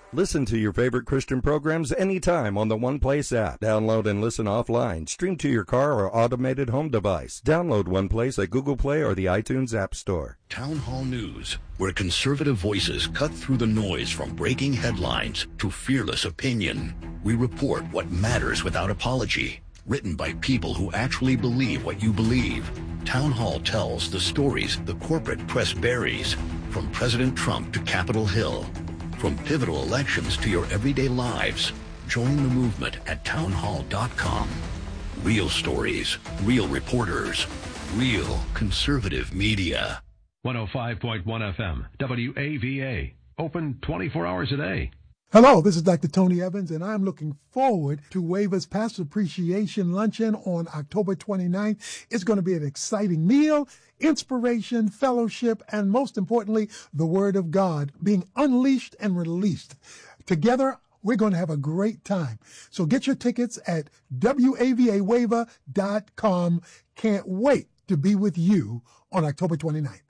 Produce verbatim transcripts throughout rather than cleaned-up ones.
Listen to your favorite Christian programs anytime on the OnePlace app. Download and listen offline. Stream to your car or automated home device. Download OnePlace at Google Play or the iTunes App Store. Town Hall News, where conservative voices cut through the noise from breaking headlines to fearless opinion. We report what matters without apology. Written by people who actually believe what you believe. Town Hall tells the stories the corporate press buries, from President Trump to Capitol Hill. From pivotal elections to your everyday lives, join the movement at town hall dot com. Real stories, real reporters, real conservative media. one oh five point one F M, W A V A, open twenty-four hours a day. Hello, this is Doctor Tony Evans, and I'm looking forward to Waver's Pastor Appreciation Luncheon on October twenty-ninth. It's going to be an exciting meal, inspiration, fellowship, and most importantly, the Word of God being unleashed and released. Together, we're going to have a great time. So get your tickets at W A V A waver dot com. Can't wait to be with you on October twenty-ninth.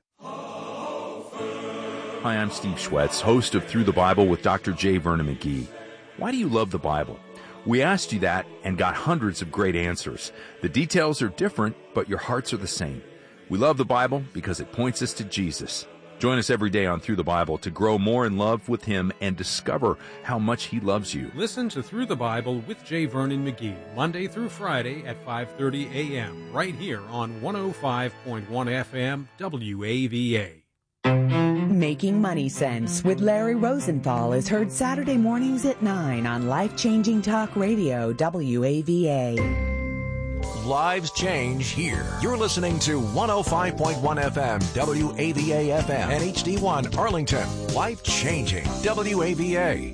Hi, I'm Steve Schwetz, host of Through the Bible with Doctor J. Vernon McGee. Why do you love the Bible? We asked you that and got hundreds of great answers. The details are different, but your hearts are the same. We love the Bible because it points us to Jesus. Join us every day on Through the Bible to grow more in love with Him and discover how much He loves you. Listen to Through the Bible with J. Vernon McGee, Monday through Friday at five thirty a.m., right here on one oh five point one F M, W A V A. Making Money Sense with Larry Rosenthal is heard Saturday mornings at nine on Life-Changing Talk Radio, W A V A. Lives change here. You're listening to one oh five point one F M, W A V A F M, and H D one Arlington. Life-changing, W A V A.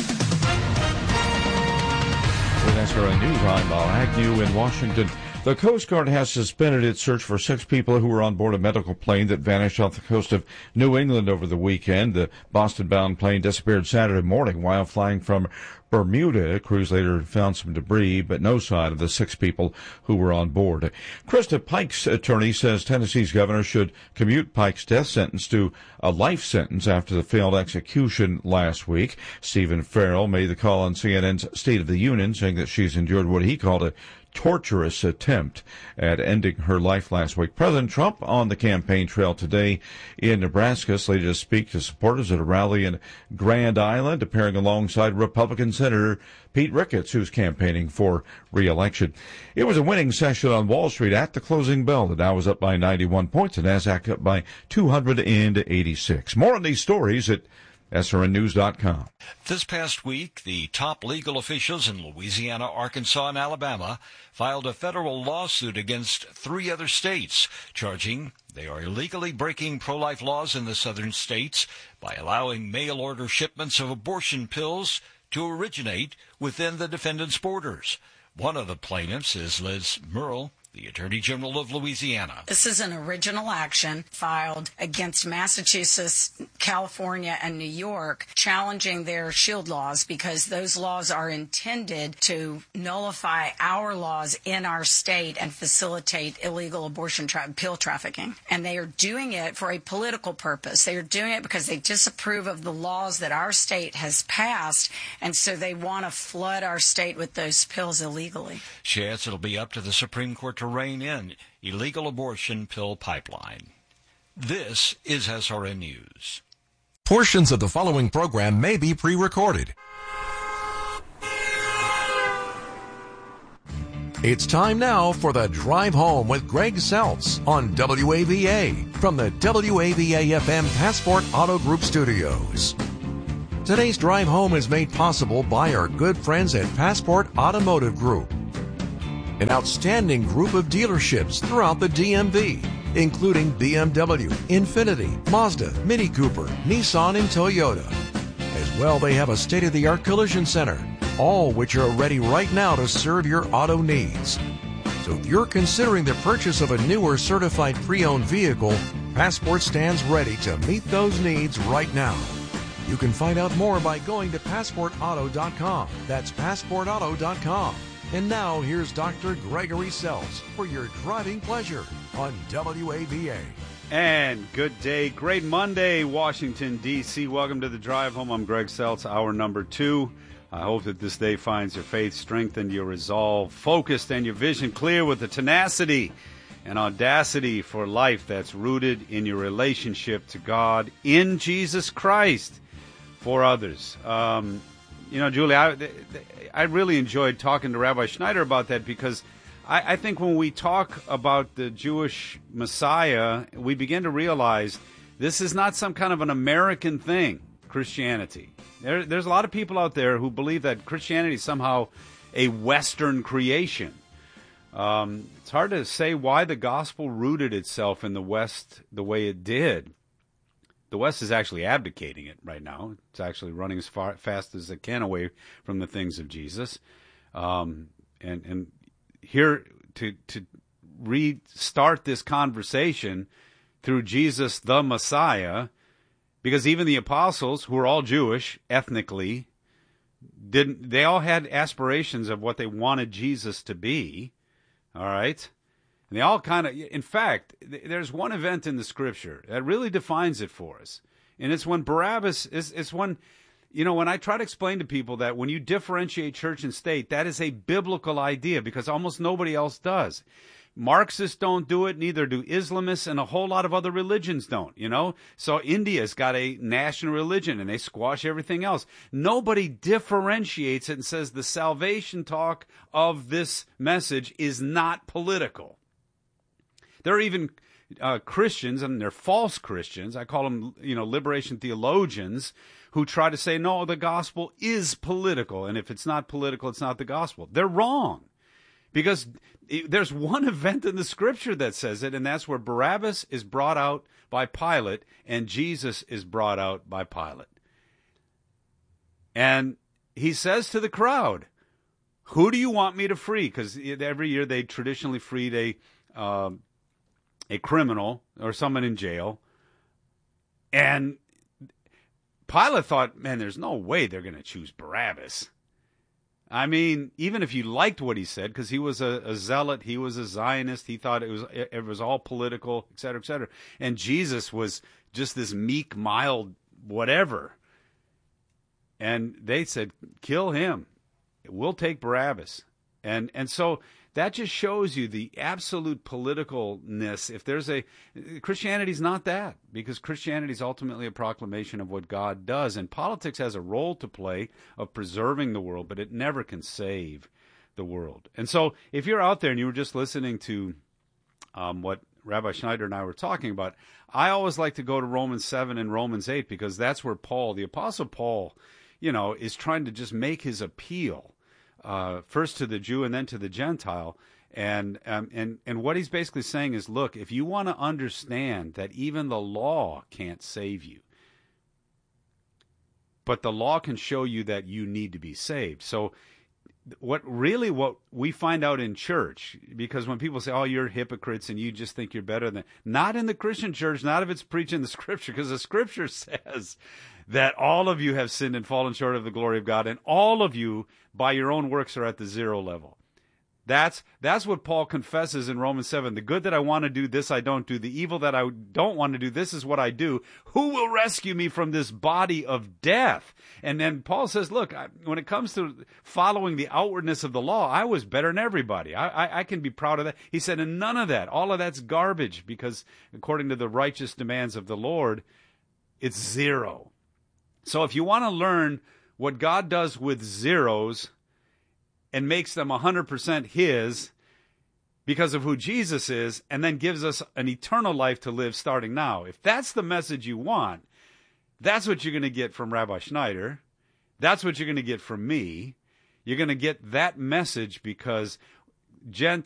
With S R N News, I'm Bob Agnew in Washington. The Coast Guard has suspended its search for six people who were on board a medical plane that vanished off the coast of New England over the weekend. The Boston-bound plane disappeared Saturday morning while flying from Bermuda. Crews later found some debris, but no sign of the six people who were on board. Krista Pike's attorney says Tennessee's governor should commute Pike's death sentence to a life sentence after the failed execution last week. Stephen Farrell made the call on C N N's State of the Union, saying that she's endured what he called a torturous attempt at ending her life last week. President Trump on the campaign trail today in Nebraska, slated to speak to supporters at a rally in Grand Island, appearing alongside Republican Senator Pete Ricketts, who's campaigning for re-election. It was a winning session on Wall Street at the closing bell. The Dow was up by ninety-one points, and NASDAQ up by two hundred eighty-six. More on these stories at S R N news dot com. This past week, the top legal officials in Louisiana, Arkansas, and Alabama filed a federal lawsuit against three other states, charging they are illegally breaking pro-life laws in the southern states by allowing mail-order shipments of abortion pills to originate within the defendants' borders. One of the plaintiffs is Liz Murrell, the Attorney General of Louisiana. This is an original action filed against Massachusetts, California, and New York, challenging their shield laws because those laws are intended to nullify our laws in our state and facilitate illegal abortion tra- pill trafficking. And they are doing it for a political purpose. They are doing it because they disapprove of the laws that our state has passed, and so they want to flood our state with those pills illegally. She adds it'll be up to the Supreme Court to rein in illegal abortion pill pipeline. This is S R N News. Portions of the following program may be pre-recorded. It's time now for the Drive Home with Greg Seltz on W A V A from the W A V A F M Passport Auto Group Studios. Today's Drive Home is made possible by our good friends at Passport Automotive Group, an outstanding group of dealerships throughout the D M V, including B M W, Infiniti, Mazda, Mini Cooper, Nissan, and Toyota. As well, they have a state-of-the-art collision center, all which are ready right now to serve your auto needs. So if you're considering the purchase of a new or certified pre-owned vehicle, Passport stands ready to meet those needs right now. You can find out more by going to passport auto dot com. That's passport auto dot com. And now, here's Doctor Gregory Seltz for your driving pleasure on W A V A. And good day, great Monday, Washington, D C Welcome to the Drive Home. I'm Greg Seltz, hour number two. I hope that this day finds your faith strengthened, your resolve focused, and your vision clear with the tenacity and audacity for life that's rooted in your relationship to God in Jesus Christ for others. Um, you know, Julie, I, I really enjoyed talking to Rabbi Schneider about that because I, I think when we talk about the Jewish Messiah, we begin to realize this is not some kind of an American thing, Christianity. There, there's a lot of people out there who believe that Christianity is somehow a Western creation. Um, it's hard to say why the gospel rooted itself in the West the way it did. The West is actually abdicating it right now. It's actually running as far, fast as it can away from the things of Jesus. Um, and, and here to to restart this conversation through Jesus the Messiah, because even the apostles, who are all Jewish ethnically, didn't they all had aspirations of what they wanted Jesus to be, all right? And they all kind of, in fact, there's one event in the Scripture that really defines it for us, and it's when Barabbas, it's, it's when, you know, when I try to explain to people that when you differentiate church and state, that is a biblical idea because almost nobody else does. Marxists don't do it, neither do Islamists, and a whole lot of other religions don't, you know? So India's got a national religion, and they squash everything else. Nobody differentiates it and says the salvation talk of this message is not political. There are even uh, Christians, and they're false Christians, I call them, you know, liberation theologians, who try to say, no, the gospel is political, and if it's not political, it's not the gospel. They're wrong. Because there's one event in the Scripture that says it, and that's where Barabbas is brought out by Pilate, and Jesus is brought out by Pilate. And he says to the crowd, who do you want me to free? Because every year they traditionally freed a, uh, a criminal or someone in jail. And Pilate thought, man, there's no way they're going to choose Barabbas. I mean, even if you liked what he said, because he was a, a zealot, he was a Zionist, he thought it was it, it was all political, et cetera, et cetera. And Jesus was just this meek, mild, whatever. And they said, kill him. We'll take Barabbas. And and so that just shows you the absolute politicalness. If there's a Christianity's not that, because Christianity is ultimately a proclamation of what God does, and politics has a role to play of preserving the world, but it never can save the world. And so, if you're out there and you were just listening to um, what Rabbi Schneider and I were talking about, I always like to go to Romans seven and Romans eight because that's where Paul, the Apostle Paul, you know, is trying to just make his appeal. Uh, first to the Jew and then to the Gentile. And, um, and, and what he's basically saying is, look, if you want to understand that even the law can't save you, but the law can show you that you need to be saved. So what really what we find out in church, because when people say, oh, you're hypocrites and you just think you're better than, not in the Christian church, not if it's preaching the Scripture, because the Scripture says that all of you have sinned and fallen short of the glory of God, and all of you, by your own works, are at the zero level. That's that's what Paul confesses in Romans seven. The good that I want to do, this I don't do. The evil that I don't want to do, this is what I do. Who will rescue me from this body of death? And then Paul says, look, I, when it comes to following the outwardness of the law, I was better than everybody. I, I, I can be proud of that. He said, and none of that, all of that's garbage, because according to the righteous demands of the Lord, it's zero. So if you want to learn what God does with zeros and makes them one hundred percent his because of who Jesus is, and then gives us an eternal life to live starting now, if that's the message you want, that's what you're going to get from Rabbi Schneider. That's what you're going to get from me. You're going to get that message because Gentiles